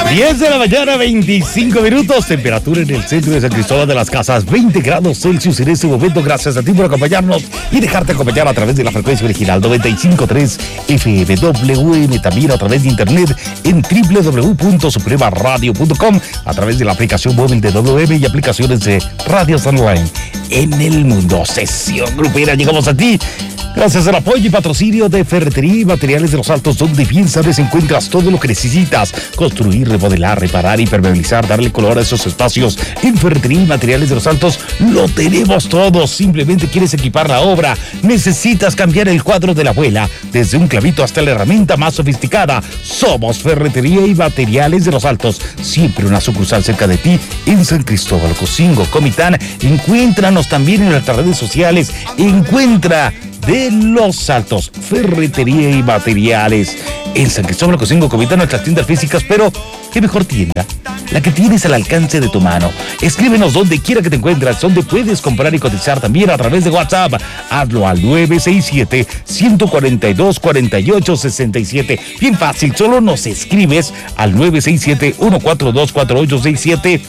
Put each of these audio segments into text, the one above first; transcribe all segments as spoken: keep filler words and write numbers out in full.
diez de la mañana, veinticinco minutos, temperatura en el centro de San Cristóbal de las Casas, veinte grados Celsius en este momento. Gracias a ti por acompañarnos y dejarte acompañar a través de la frecuencia original noventa y cinco punto tres F M W M, también a través de internet en doble u doble u doble u punto suprema radio punto com, a través de la aplicación móvil de W M y aplicaciones de radios online en el mundo. Sesión grupera, llegamos a ti gracias al apoyo y patrocinio de Ferretería y Materiales de los Altos, donde bien sabes encuentras todo lo que necesitas: construir, remodelar, reparar, impermeabilizar, darle color a esos espacios. En Ferretería y Materiales de los Altos lo tenemos todo. Simplemente quieres equipar la obra, necesitas cambiar el cuadro de la abuela, desde un clavito hasta la herramienta más sofisticada. Somos Ferretería y Materiales de los Altos, siempre una sucursal cerca de ti en San Cristóbal, Ocosingo, Comitán. Encuéntranos también en nuestras redes sociales. Encuentra de los Altos, Ferretería y Materiales en San Cristóbal, Ocosingo, Comitán, nuestras tiendas físicas. Pero qué mejor tienda, la que tienes al alcance de tu mano. Escríbenos donde quiera que te encuentres, donde puedes comprar y cotizar también a través de WhatsApp. Hazlo al nueve seis siete, uno cuatro dos, cuatro ocho seis siete. Bien fácil, solo nos escribes al nueve seis siete, uno cuatro dos, cuatro ocho seis siete.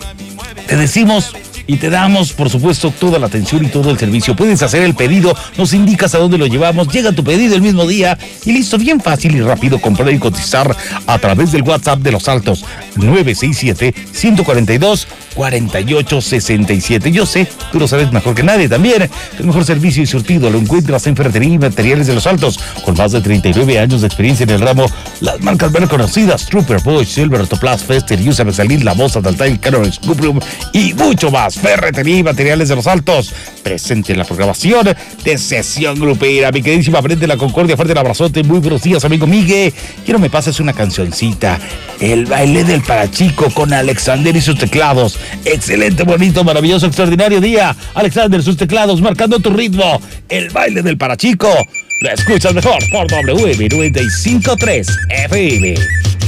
Te decimos y te damos, por supuesto, toda la atención y todo el servicio. Puedes hacer el pedido, nos indicas a dónde lo llevamos, llega tu pedido el mismo día y listo, bien fácil y rápido comprar y cotizar a través del WhatsApp de los Altos, nueve seis siete, uno cuatro dos, cuatro ocho seis siete. Yo sé, tú lo sabes mejor que nadie también. El mejor servicio y surtido lo encuentras en Ferretería y Materiales de los Altos, con más de treinta y nueve años de experiencia en el ramo. Las marcas bien conocidas: Trooper, Bosch, Silver, Autoplast, Fester, Usa, Mesalín, La Moza, Taltay, Canon, Scooprum y mucho más. Ferretería y Materiales de los Altos, presente en la programación de Sesión Grupera. Mi queridísima Brenda de la Concordia, fuerte el abrazote. Muy buenos días, amigo Miguel. Quiero me pases una cancioncita, El baile del Parachico, con Alexander y sus teclados. Excelente, bonito, maravilloso, extraordinario día. Alexander, sus teclados, marcando tu ritmo. El baile del Parachico. Lo escuchas mejor por W M noventa y cinco punto tres F M.